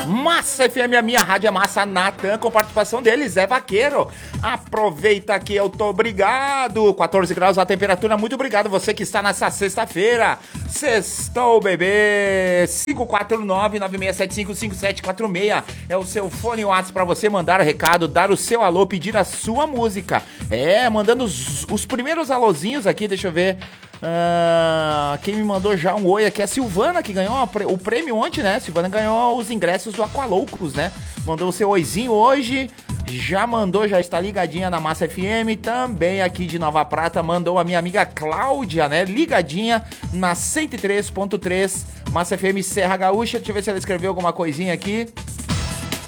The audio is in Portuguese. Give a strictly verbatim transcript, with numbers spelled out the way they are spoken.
Massa F M, a minha rádio é Massa Natan, com participação dele, Zé Vaqueiro. Aproveita que eu tô obrigado. quatorze graus a temperatura, muito obrigado você que está nessa sexta-feira. Sextou, bebê. cinco quatro nove, nove seis sete cinco, cinco sete quatro seis é o seu fone WhatsApp pra você mandar recado, dar o seu alô, pedir a sua música. É, mandando os, os primeiros alôzinhos aqui, deixa eu ver. Uh, quem me mandou já um oi aqui é a Silvana, que ganhou o prêmio ontem, né? Silvana ganhou os ingressos do Aqualoucos, né? Mandou o seu oizinho hoje. Já mandou, já está ligadinha na Massa F M. Também aqui de Nova Prata mandou a minha amiga Cláudia, né? Ligadinha na cento e três ponto três Massa F M Serra Gaúcha. Deixa eu ver se ela escreveu alguma coisinha aqui.